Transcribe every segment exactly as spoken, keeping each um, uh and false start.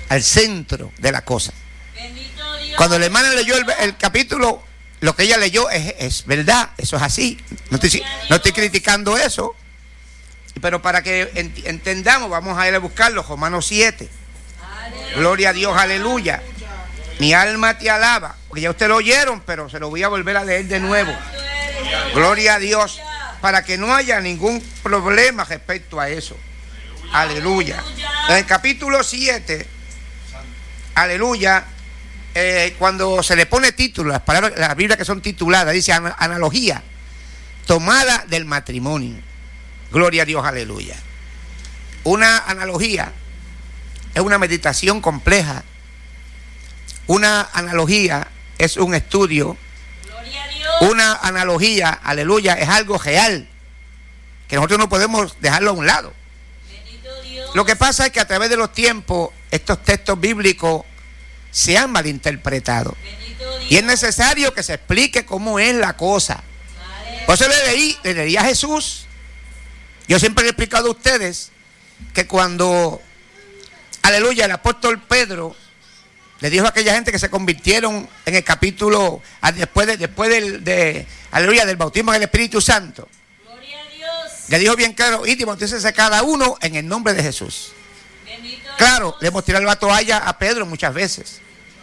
al centro de la cosa. Cuando la hermana leyó el, el capítulo, lo que ella leyó es, es verdad, eso es así. No estoy, no estoy criticando eso. Pero para que ent, entendamos, vamos a ir a buscarlo, Romanos siete. Aleluya. Gloria a Dios, aleluya. Mi alma te alaba. Porque ya ustedes lo oyeron, pero se lo voy a volver a leer de nuevo. Gloria a Dios. Para que no haya ningún problema respecto a eso. Aleluya. En el capítulo siete, aleluya, eh, cuando se le pone título, las palabras, las Biblias que son tituladas, dice analogía tomada del matrimonio. Gloria a Dios, aleluya. Una analogía es una meditación compleja. Una analogía es un estudio. Gloria a Dios. Una analogía, aleluya, es algo real, que nosotros no podemos dejarlo a un lado. Bendito Dios. Lo que pasa es que a través de los tiempos, estos textos bíblicos se han malinterpretado. Y es necesario que se explique cómo es la cosa. Vale. Por eso le leí, le leí a Jesús. Yo siempre le he explicado a ustedes que cuando, aleluya, el apóstol Pedro le dijo a aquella gente que se convirtieron en el capítulo, después de, después del, de, aleluya, del bautismo en el Espíritu Santo. Gloria a Dios. Le dijo bien claro, id y bautícense cada uno en el nombre de Jesús. Bendito claro, Dios. Le hemos tirado la toalla a Pedro muchas veces.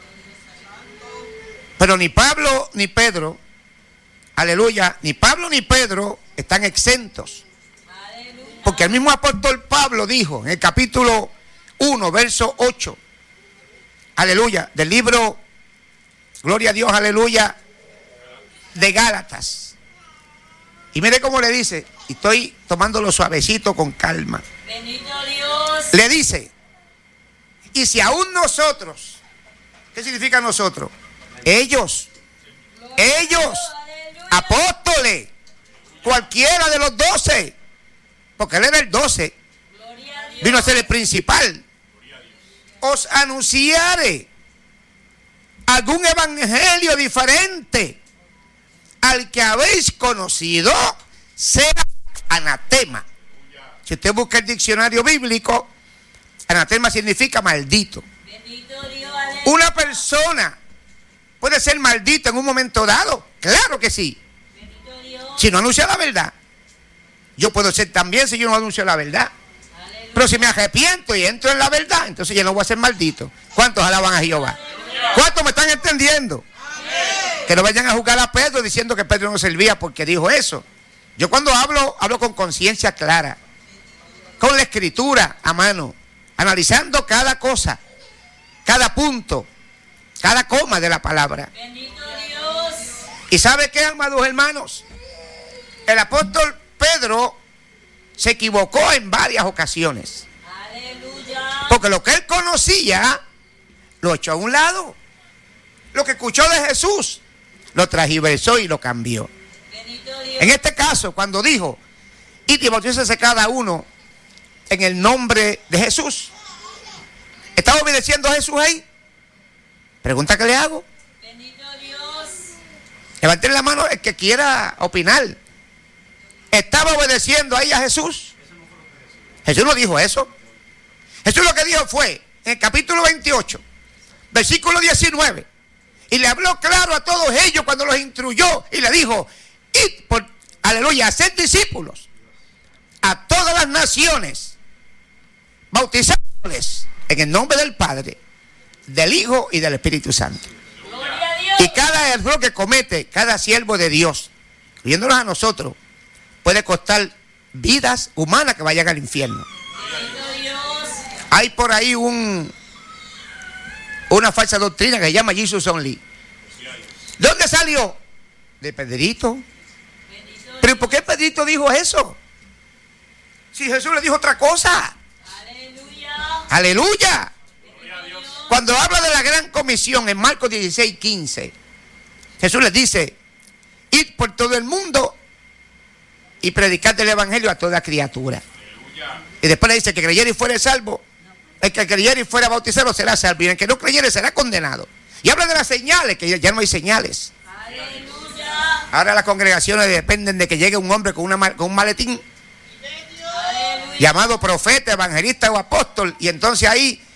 Pero ni Pablo ni Pedro, aleluya, ni Pablo ni Pedro están exentos. Porque el mismo apóstol Pablo dijo en el capítulo uno, verso ocho, aleluya, del libro, gloria a Dios, aleluya, de Gálatas. Y mire cómo le dice, y estoy tomándolo suavecito con calma. Bendito Dios. Le dice, y si aún nosotros, ¿qué significa nosotros? Ellos, ellos, apóstoles, cualquiera de los doce, porque él era el doce, vino a ser el principal. Os anunciaré algún evangelio diferente al que habéis conocido, sea anatema. Si usted busca el diccionario bíblico, anatema significa maldito. Una persona puede ser maldita en un momento dado, claro que sí, si no anuncia la verdad. Yo puedo ser también si yo no anuncio la verdad. Aleluya. Pero si me arrepiento y entro en la verdad, entonces yo no voy a ser maldito. ¿Cuántos alaban a Jehová? Aleluya. ¿Cuántos me están entendiendo? Amén. Que no vayan a juzgar a Pedro diciendo que Pedro no servía porque dijo eso. Yo cuando hablo, hablo con conciencia clara, con la escritura a mano, analizando cada cosa, cada punto, cada coma de la palabra. Bendito Dios. ¿Y sabe qué, amados hermanos? El apóstol Pedro se equivocó en varias ocasiones. Aleluya. Porque lo que él conocía lo echó a un lado. Lo que escuchó de Jesús lo transversó y lo cambió. En este caso, cuando dijo, id y bautícense cada uno en el nombre de Jesús, ¿estaba obedeciendo a Jesús ahí? Pregunta que le hago. Bendito Dios. Levanten la mano el que quiera opinar. ¿Estaba obedeciendo ahí a Jesús? Jesús no dijo eso. Jesús lo que dijo fue, en el capítulo veintiocho, versículo diecinueve, y le habló claro a todos ellos cuando los instruyó, y le dijo, id por, aleluya, haced discípulos a todas las naciones, bautizándoles en el nombre del Padre, del Hijo y del Espíritu Santo. Y cada error que comete cada siervo de Dios, incluyéndonos a nosotros, puede costar vidas humanas que vayan al infierno. Hay por ahí un una falsa doctrina que se llama Jesus Only. ¿De dónde salió? De Pedrito. ¿Pero por qué Pedrito dijo eso? Si Jesús le dijo otra cosa. Aleluya. Aleluya. Cuando habla de la gran comisión en Marcos dieciséis, quince, Jesús les dice, id por todo el mundo y predicad el evangelio a toda criatura. Aleluya. Y después le dice que creyere y fuere salvo. El que creyere y fuera bautizado será salvo. Y el que no creyere será condenado. Y habla de las señales, que ya no hay señales. Aleluya. Ahora las congregaciones dependen de que llegue un hombre con, una, con un maletín. Aleluya. Llamado profeta, evangelista o apóstol. Y entonces ahí